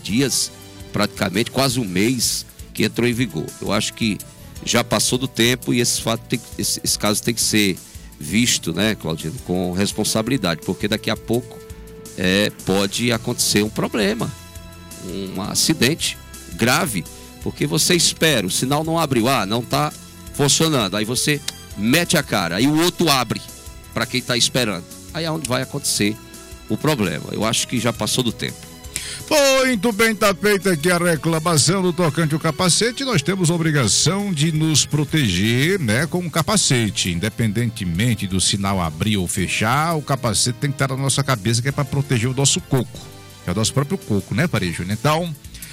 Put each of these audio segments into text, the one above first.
dias, praticamente quase um mês que entrou em vigor. Eu acho que já passou do tempo e esse caso tem que ser visto, né, Claudino, com responsabilidade, porque daqui a pouco pode acontecer um problema, um acidente grave, porque você espera, o sinal não abriu, não está funcionando, aí você mete a cara, aí o outro abre para quem está esperando, aí é onde vai acontecer o problema. Eu acho que já passou do tempo. Muito bem, tá feita aqui a reclamação do tocante ao capacete. Nós temos a obrigação de nos proteger, né, com o capacete, independentemente do sinal abrir ou fechar. O capacete tem que estar na nossa cabeça, que é para proteger o nosso coco, que é o nosso próprio coco, né, Parejo? Então,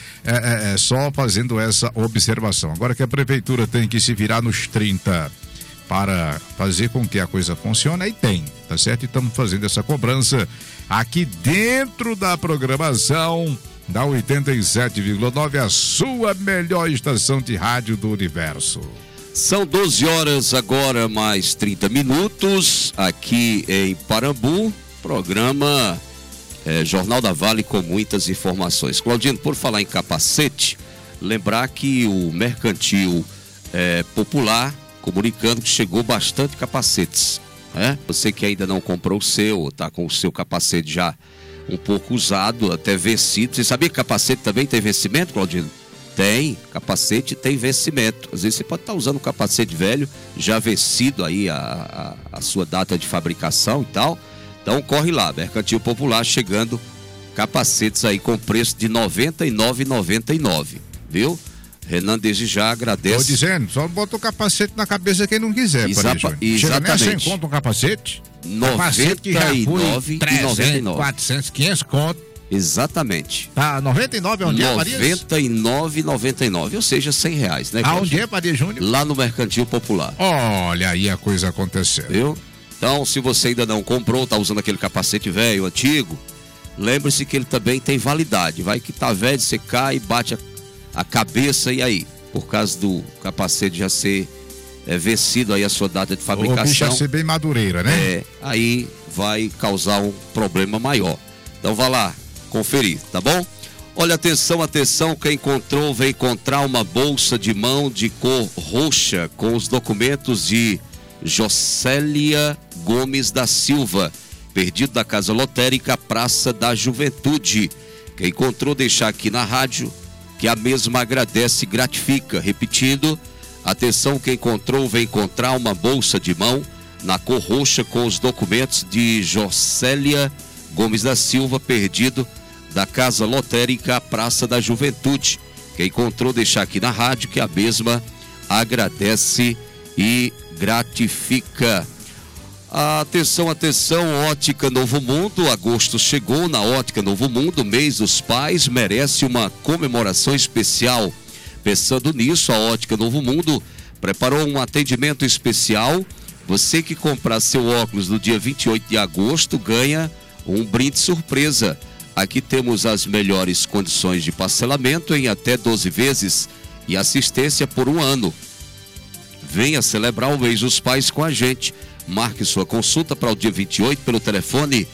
só fazendo essa observação. Agora que a prefeitura tem que se virar nos 30 para fazer com que a coisa funcione, aí tem, tá certo? E estamos fazendo essa cobrança aqui dentro da programação da 87,9, a sua melhor estação de rádio do universo. São 12 horas agora, mais 30 minutos, aqui em Parambu, programa Jornal da Vale com muitas informações. Claudino, por falar em capacete, lembrar que o Mercantil Popular comunicando que chegou bastante capacetes. Você que ainda não comprou o seu, está com o seu capacete já um pouco usado, até vencido. Você sabia que capacete também tem vencimento, Claudino? Tem, capacete tem vencimento. Às vezes você pode estar usando um capacete velho, já vencido aí a sua data de fabricação e tal. Então corre lá, Mercantil Popular chegando capacetes aí com preço de R$ 99,99, viu? Renan desde já agradece. Tô dizendo, só bota o capacete na cabeça quem não quiser. Exatamente. Chega nem a 100 conto um capacete. Capacete que já foi 300, 400, 500 conto. Exatamente. Tá, 99 onde é, Maria? 99,99, ou seja, R$100, né? Aonde é, Maria Júnior? Lá no Mercantil Popular. Olha aí a coisa acontecendo. Viu? Então, se você ainda não comprou, tá usando aquele capacete velho, antigo, lembre-se que ele também tem validade. Vai que tá velho, você cai e bate a cabeça, e aí? Por causa do capacete já ser vencido aí a sua data de fabricação. O bicho já ser bem madureira, né? Aí vai causar um problema maior. Então vá lá conferir, tá bom? Olha, atenção, quem encontrou, vem encontrar uma bolsa de mão de cor roxa com os documentos de Jocélia Gomes da Silva, perdido da Casa Lotérica, Praça da Juventude. Quem encontrou, deixar aqui na rádio, que a mesma agradece e gratifica. Repetindo, atenção, quem encontrou, vem encontrar uma bolsa de mão na cor roxa com os documentos de Jocélia Gomes da Silva, perdido da Casa Lotérica, Praça da Juventude. Quem encontrou, deixar aqui na rádio, que a mesma agradece e gratifica. Atenção, Ótica Novo Mundo, agosto chegou. Na Ótica Novo Mundo, mês dos pais merece uma comemoração especial. Pensando nisso, a Ótica Novo Mundo preparou um atendimento especial. Você que comprar seu óculos no dia 28 de agosto ganha um brinde surpresa. Aqui temos as melhores condições de parcelamento em até 12 vezes e assistência por 1 ano. Venha celebrar o mês dos pais com a gente. Marque sua consulta para o dia 28 pelo telefone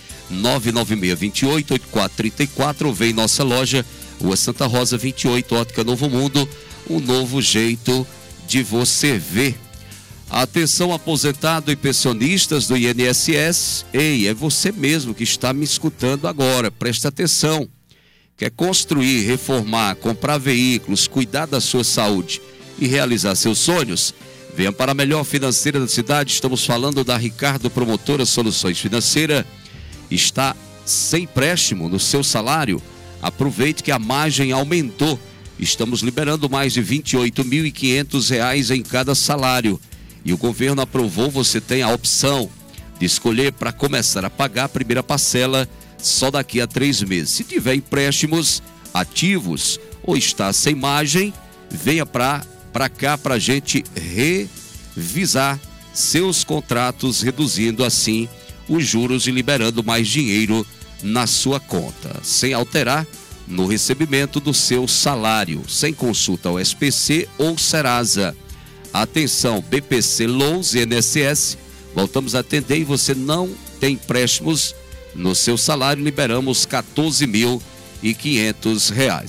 996-28-8434 ou vem em nossa loja, Rua Santa Rosa 28, Ótica Novo Mundo, um novo jeito de você ver. Atenção, aposentado e pensionistas do INSS. Ei, é você mesmo que está me escutando agora, presta atenção. Quer construir, reformar, comprar veículos, cuidar da sua saúde e realizar seus sonhos? Venha para a melhor financeira da cidade. Estamos falando da Ricardo Promotora Soluções Financeira. Está sem empréstimo no seu salário. Aproveite que a margem aumentou. Estamos liberando mais de R$ 28.500 em cada salário. E o governo aprovou, você tem a opção de escolher para começar a pagar a primeira parcela só daqui a 3 meses. Se tiver empréstimos ativos ou está sem margem, venha para cá para a gente revisar seus contratos, reduzindo assim os juros e liberando mais dinheiro na sua conta, sem alterar no recebimento do seu salário, sem consulta ao SPC ou Serasa. Atenção, BPC, Loans e INSS, voltamos a atender e você não tem empréstimos no seu salário, liberamos R$ 14.500.